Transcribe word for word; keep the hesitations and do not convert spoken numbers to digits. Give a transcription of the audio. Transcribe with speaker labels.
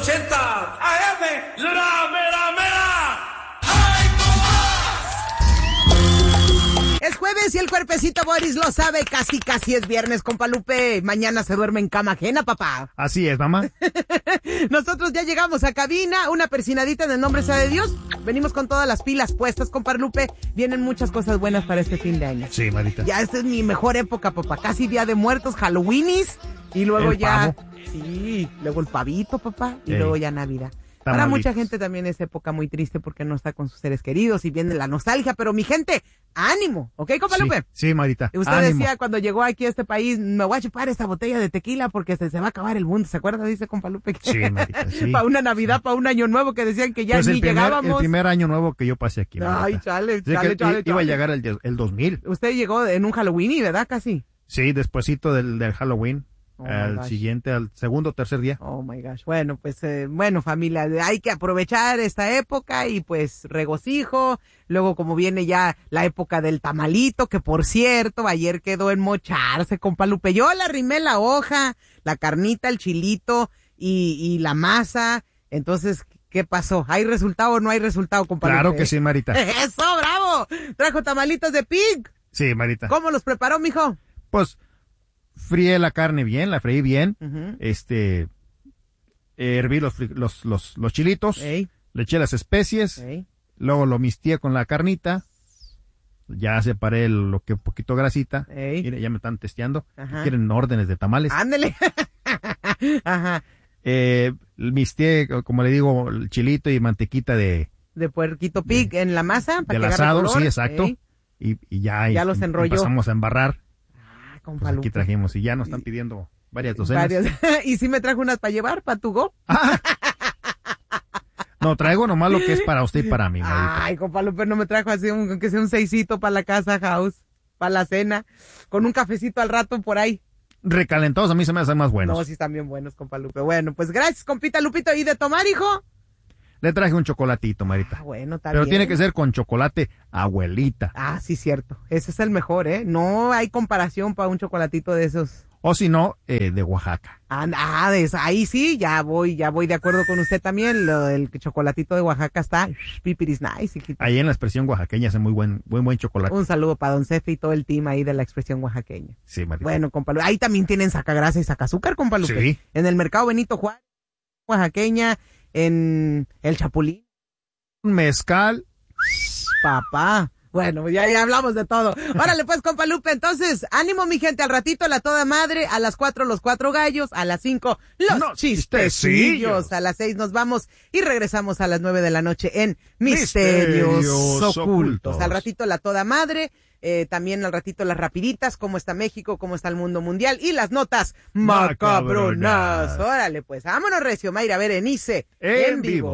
Speaker 1: ochenta A M, la mera mera.
Speaker 2: Es jueves y el cuerpecito Boris lo sabe, casi casi es viernes, compa Lupe. Mañana se duerme en cama ajena, papá.
Speaker 3: Así es, mamá.
Speaker 2: Nosotros ya llegamos a cabina, una persinadita en el nombre sea de Dios. Venimos con todas las pilas puestas, compa Lupe. Vienen muchas cosas buenas para este fin de año.
Speaker 3: Sí, Marita.
Speaker 2: Ya esta es mi mejor época, papá. Casi Día de Muertos, Halloweenis. Y luego
Speaker 3: El
Speaker 2: ya...
Speaker 3: pavo.
Speaker 2: Sí, luego el pavito, papá. Y
Speaker 3: Ey.
Speaker 2: luego ya Navidad. Para
Speaker 3: Tamalitos.
Speaker 2: mucha gente también es época muy triste porque no está con sus seres queridos y viene la nostalgia. Pero mi gente, ánimo, ¿ok, compa
Speaker 3: Sí,
Speaker 2: Lupe?
Speaker 3: sí, Marita.
Speaker 2: Usted
Speaker 3: Ánimo.
Speaker 2: decía cuando llegó aquí a este país, me voy a chupar esta botella de tequila porque se, se va a acabar el mundo. ¿Se acuerda? Dice compa Lupe.
Speaker 3: Sí, Marita, sí.
Speaker 2: Para una Navidad, para un año nuevo que decían que ya
Speaker 3: Pues
Speaker 2: ni
Speaker 3: el primer,
Speaker 2: llegábamos.
Speaker 3: el primer año nuevo que yo pasé aquí, Marita.
Speaker 2: Ay, chale,
Speaker 3: Sí,
Speaker 2: chale,
Speaker 3: que
Speaker 2: chale,
Speaker 3: i- Iba a
Speaker 2: chale.
Speaker 3: llegar el, el dos mil.
Speaker 2: Usted llegó en un Halloween, ¿verdad? Casi.
Speaker 3: Sí, despuesito del, del Halloween.
Speaker 2: Oh, my
Speaker 3: al
Speaker 2: gosh.
Speaker 3: siguiente, al segundo o tercer día.
Speaker 2: Oh my gosh. Bueno, pues, eh, bueno, familia, hay que aprovechar esta época y pues regocijo. Luego, como viene ya la época del tamalito, que por cierto, ayer quedó en mocharse, compa Lupe. Yo le arrimé la hoja, la carnita, el chilito y, y la masa. Entonces, ¿qué pasó? ¿Hay resultado o no hay resultado, compa
Speaker 3: Claro
Speaker 2: Lupe?
Speaker 3: que sí, Marita.
Speaker 2: ¡Eso, bravo! Trajo tamalitos de pig.
Speaker 3: Sí, Marita.
Speaker 2: ¿Cómo los preparó, mijo?
Speaker 3: Pues fríe la carne bien, la freí bien.
Speaker 2: Ujú.
Speaker 3: Este, herví los, fri- los, los, los chilitos.
Speaker 2: Ey,
Speaker 3: Le eché las especies.
Speaker 2: ey.
Speaker 3: Luego lo mistié con la carnita. Ya separé el- lo que un poquito grasita.
Speaker 2: Ey.
Speaker 3: Mire, ya me están testeando.
Speaker 2: Ajá.
Speaker 3: Quieren órdenes de tamales.
Speaker 2: Ándele. Ajá.
Speaker 3: Eh, mistié, como le digo, el chilito y mantequita de,
Speaker 2: De puerquito pig en la masa. para
Speaker 3: del
Speaker 2: que agarre
Speaker 3: asado,
Speaker 2: color.
Speaker 3: sí, exacto.
Speaker 2: Ey.
Speaker 3: Y, y ya,
Speaker 2: Ya
Speaker 3: y-
Speaker 2: los
Speaker 3: y
Speaker 2: enrolló.
Speaker 3: empezamos a embarrar.
Speaker 2: Ah, compa
Speaker 3: Pues aquí
Speaker 2: Lupe.
Speaker 3: trajimos y ya nos están pidiendo varias docenas.
Speaker 2: Varias. Y sí me trajo unas para llevar, para tu go.
Speaker 3: No, traigo nomás lo que es para usted y para mí, Marita.
Speaker 2: Ay, compa Lupe no me trajo así, un, que sea un seisito para la casa house, para la cena, con un cafecito al rato por ahí.
Speaker 3: Recalentados a mí se me hacen más buenos.
Speaker 2: No, sí están bien buenos, compa Lupe. Bueno, pues gracias, compita Lupito. ¿Y de tomar, hijo?
Speaker 3: Le traje un chocolatito, Marita.
Speaker 2: Ah, bueno, está
Speaker 3: Pero
Speaker 2: bien.
Speaker 3: tiene que ser con chocolate abuelita.
Speaker 2: Ah, sí, cierto. Ese es el mejor, ¿eh? No hay comparación para un chocolatito de esos.
Speaker 3: O si no, eh, de Oaxaca.
Speaker 2: Ah, ah, de eso. Ahí sí, ya voy, ya voy de acuerdo con usted también. Lo del chocolatito de Oaxaca está pipiris nice, hijito.
Speaker 3: Ahí en la expresión oaxaqueña hace muy buen, buen, buen chocolate.
Speaker 2: Un saludo para don Cefe y todo el team ahí de la expresión oaxaqueña.
Speaker 3: Sí, Marita.
Speaker 2: Bueno, compa Lupe. Ahí también tienen sacagrasa y sacazúcar, compa Lupe.
Speaker 3: Sí.
Speaker 2: En el mercado Benito Juárez, oaxaqueña, en el Chapulín,
Speaker 3: Mezcal.
Speaker 2: papá. Bueno, ya, ya hablamos de todo. Órale pues, compa Lupe, entonces, ánimo mi gente, al ratito la toda madre, a las cuatro los cuatro gallos, a las cinco los
Speaker 3: Los
Speaker 2: chistecillos,
Speaker 3: chistecillos.
Speaker 2: a las seis nos vamos y regresamos a las nueve de la noche en Misterios,
Speaker 3: Misterios
Speaker 2: Ocultos.
Speaker 3: Ocultos.
Speaker 2: Al ratito la toda madre, eh, también al ratito las rapiditas, cómo está México, cómo está el mundo mundial y las notas macabronas.
Speaker 3: Macabronas.
Speaker 2: Órale pues, vámonos recio, Mayra Berenice,
Speaker 3: En vivo.